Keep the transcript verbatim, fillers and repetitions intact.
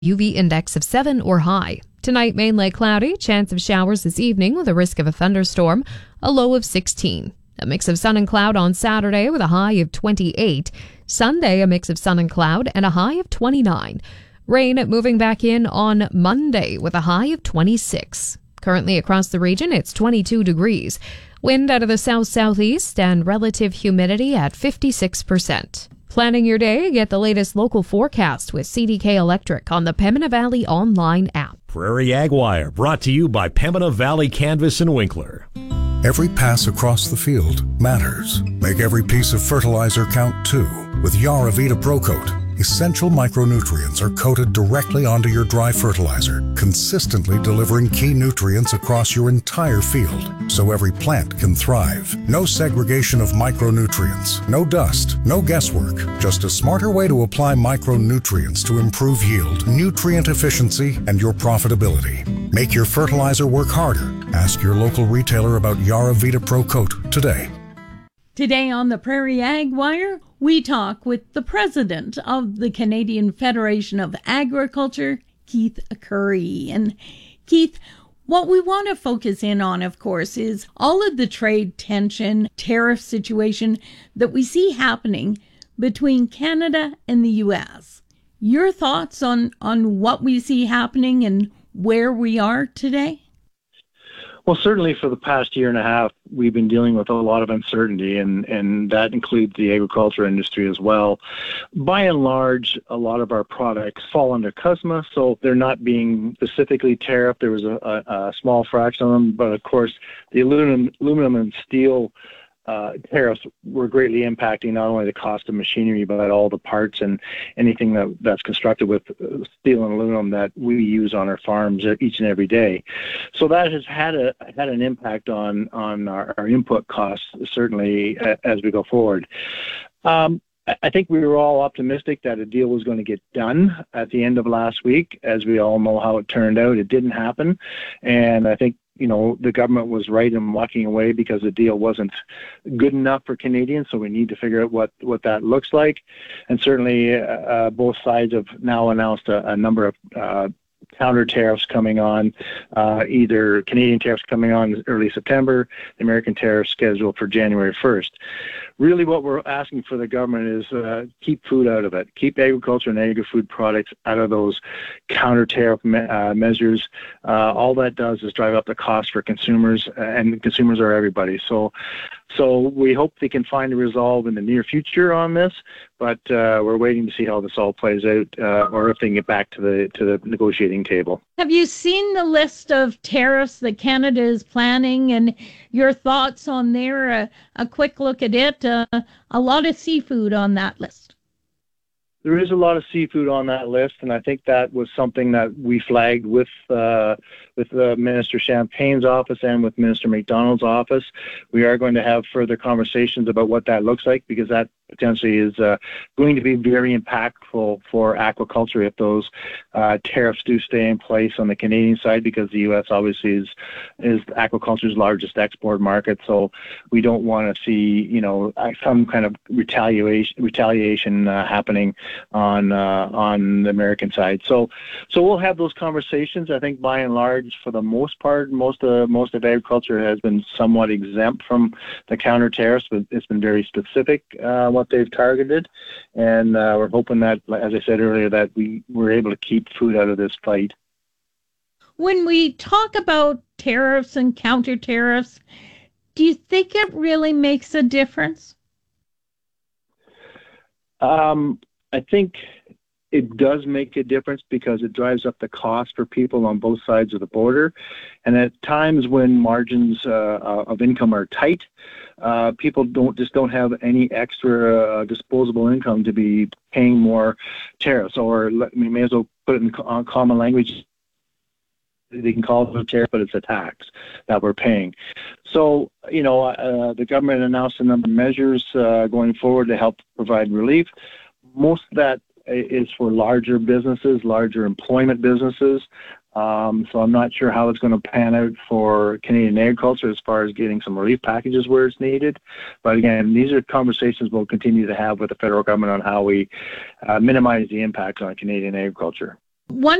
U V index of seven or high. Tonight, mainly cloudy, chance of showers this evening with a risk of a thunderstorm, a low of sixteen. A mix of sun and cloud on Saturday with a high of twenty-eight. Sunday, a mix of sun and cloud and a high of twenty-nine. Rain moving back in on Monday with a high of twenty-six. Currently across the region, it's twenty-two degrees. Wind out of the south-southeast and relative humidity at fifty-six percent. Planning your day, get the latest local forecast with C D K Electric on the Pembina Valley online app. Prairie Ag Wire, brought to you by Pembina Valley Canvas and Winkler. Every pass across the field matters. Make every piece of fertilizer count too. With Yaravita Pro Coat, essential micronutrients are coated directly onto your dry fertilizer, consistently delivering key nutrients across your entire field, so every plant can thrive. No segregation of micronutrients, no dust, no guesswork, just a smarter way to apply micronutrients to improve yield, nutrient efficiency, and your profitability. Make your fertilizer work harder. Ask your local retailer about Yaravita Pro Coat today. Today on the Prairie Ag Wire, we talk with the president of the Canadian Federation of Agriculture, Keith Currie. And Keith, what we want to focus in on, of course, is all of the trade tension, tariff situation that we see happening between Canada and the U S. Your thoughts on, on what we see happening and where we are today? Well, certainly for the past year and a half, we've been dealing with a lot of uncertainty, and, and that includes the agriculture industry as well. By and large, a lot of our products fall under C U S M A, so they're not being specifically tariffed. There was a, a, a small fraction of them, but of course, the aluminum, aluminum and steel Uh, tariffs were greatly impacting not only the cost of machinery, but all the parts and anything that, that's constructed with steel and aluminum that we use on our farms each and every day. So that has had a had an impact on on our, our input costs, certainly as we go forward. Um, I think we were all optimistic that a deal was going to get done at the end of last week. As we all know how it turned out, it didn't happen, and I think you know, the government was right in walking away because the deal wasn't good enough for Canadians, so we need to figure out what, what that looks like. And certainly uh, uh, both sides have now announced a, a number of uh, counter tariffs coming on, uh, either Canadian tariffs coming on early September, the American tariffs scheduled for January first. Really what we're asking for the government is uh, keep food out of it. Keep agriculture and agri-food products out of those counter tariff me- uh, measures. Uh, all that does is drive up the cost for consumers, and consumers are everybody. So so we hope they can find a resolve in the near future on this, but uh, we're waiting to see how this all plays out, uh, or if they can get back to the to the negotiating table. Have you seen the list of tariffs that Canada is planning, and your thoughts on there? A, a quick look at it. Uh, a lot of seafood on that list. There is a lot of seafood on that list, and I think that was something that we flagged with uh, with uh, Minister Champagne's office and with Minister McDonald's office. We are going to have further conversations about what that looks like, because that potentially is uh, going to be very impactful for aquaculture if those uh, tariffs do stay in place on the Canadian side, because the U S obviously is is aquaculture's largest export market. So we don't want to see, you know, some kind of retaliation retaliation uh, happening on uh, on the American side. So so we'll have those conversations. I think by and large, for the most part, most of most of agriculture has been somewhat exempt from the counter tariffs, but it's been very specific uh, what they've targeted, and uh, we're hoping that, as I said earlier, that we were able to keep food out of this fight. When we talk about tariffs and counter tariffs, do you think it really makes a difference? Um, I think it does make a difference because it drives up the cost for people on both sides of the border. And at times when margins uh, of income are tight, uh, people don't just don't have any extra uh, disposable income to be paying more tariffs. Or we may as well put it in co- common language. They can call it a tariff, but it's a tax that we're paying. So, you know, uh, the government announced a number of measures uh, going forward to help provide relief. Most of that is for larger businesses, larger employment businesses. Um, so I'm not sure how it's going to pan out for Canadian agriculture as far as getting some relief packages where it's needed. But again, these are conversations we'll continue to have with the federal government on how we uh, minimize the impact on Canadian agriculture. One